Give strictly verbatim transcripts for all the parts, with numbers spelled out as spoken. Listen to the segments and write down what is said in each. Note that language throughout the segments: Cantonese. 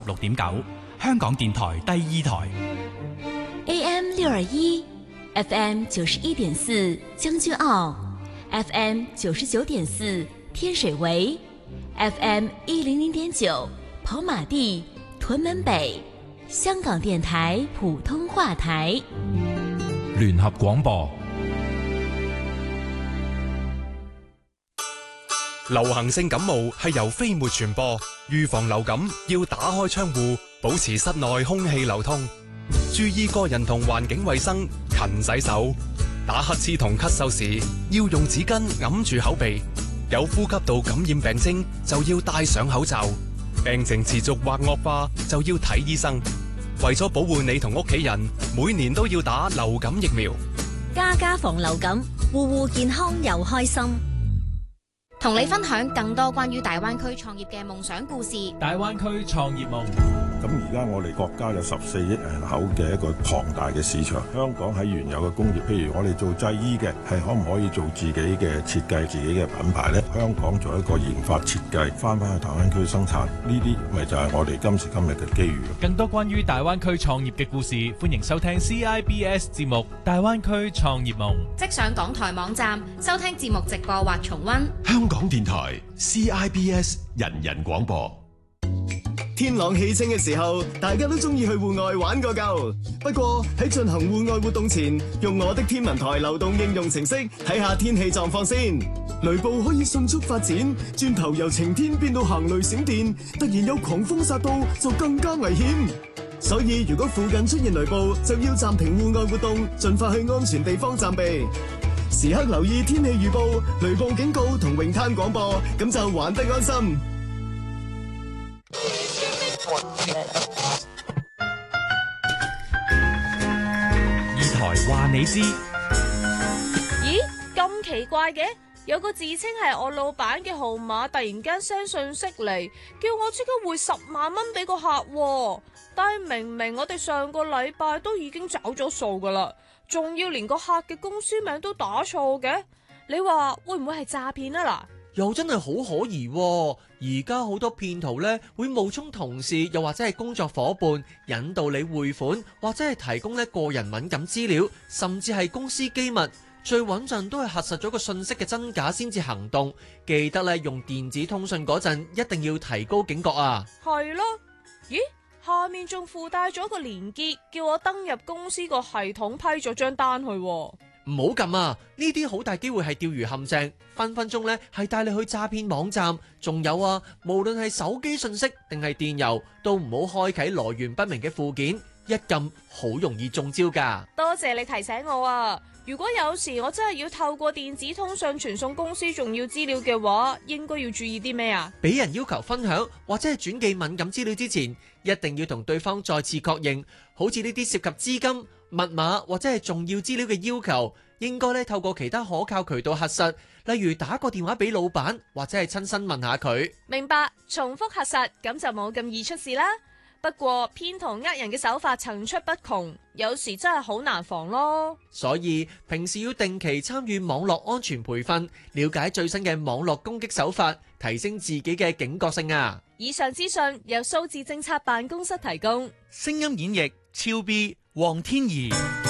六點九，香港電台第二台 A M 六二一 F M 九十一點四將軍澳 F M 九十九點四天水圍 F M 一零零點九跑馬地屯門北，香港電台普通話台聯合廣播。 流行性感冒係由飛沫傳播，預防流感要打開窗戶，保持室內空氣流通，注意個人同環境衛生，勤洗手。打乞嗤同咳嗽時要用紙巾揞住口鼻，有呼吸道感染病徵就要戴上口罩，病情持續或惡化就要睇醫生。為咗保護你同屋企人，每年都要打流感疫苗。 家家防流感，戶戶健康又開心。 同你分享更多關於大灣區創業嘅夢想故事。 大灣區創業夢。 咁而家我哋國家有十四億人口嘅一個龐大嘅市場，香港喺原有嘅工業，譬如我哋做製衣嘅，係可唔可以做自己嘅設計、自己嘅品牌呢？香港做一個研發設計，翻返去大灣區生產，呢啲咪就係我哋今時今日嘅機遇。 更多關於大灣區創業嘅故事，歡迎收聽 C I B S 節目《大灣區創業夢》。 即上港台網站收聽節目直播或重溫。 香港電台 C I B S 人人廣播。 天朗氣清嘅時候，大家都中意去戶外玩個夠。不過喺進行戶外活動前，用我的天文台流動應用程式睇下天氣狀況先。雷暴可以迅速發展，轉頭由晴天變到行雷閃電，突然有狂風殺到就更加危險。所以如果附近出現雷暴，就要暫停戶外活動，盡快去安全地方暫避。時刻留意天氣預報、雷暴警告同泳灘廣播，咁就玩得安心。 二台話你知。 咦，咁奇怪嘅，有個自稱係我老闆嘅號碼，突然間 send 信息嚟，叫我即刻匯十萬蚊俾個客喎。但係明明我哋上個禮拜都已經找咗數噶啦，仲要連個客嘅公司名都打錯嘅，你話會唔會係詐騙啊？嗱， 又真係好可疑喎。而家好多騙徒呢，會冒充同事，又或者係工作伙伴，引導你匯款，或者係提供呢個人敏感資料，甚至係公司機密。最穩陣都係核實咗個信息嘅真假先至行動。記得咧，用電子通訊嗰陣一定要提高警覺啊！ 係咯，咦？下面仲附帶咗個連結，叫我登入公司個系統批咗張單去喎。 唔好撳啊！呢啲好大機會係釣魚陷阱，分分鐘呢係帶你去詐騙網站。仲有啊，無論係手機信息定係電郵，都唔好開啟來源不明嘅附件，一撳好容易中招㗎。 多謝你提醒我啊！如果有時我真係要透過電子通訊傳送公司重要資料嘅話，應該要注意啲咩啊？ 俾人要求分享或者係轉寄敏感資料之前，一定要同對方再次確認。好似呢啲涉及資金、密碼或者係重要資料嘅要求，應該咧透過其他可靠渠道核實，例如打個電話俾老闆，或者係親身問下佢。 明白，重複核實，咁就冇咁易出事啦。不過騙徒呃人嘅手法層出不窮，有時真係好難防咯。 所以平時要定期參與網絡安全培訓，了解最新嘅網絡攻擊手法，提升自己嘅警覺性啊！ 以上資訊由數字政策辦公室提供。 聲音演繹超 B 黃天怡。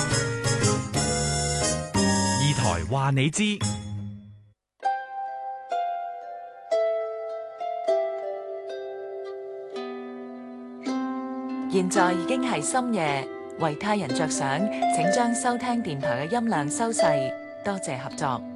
二台話你知。 現在已經係深夜，為他人着想，請將收聽電台嘅音量收細，多謝合作。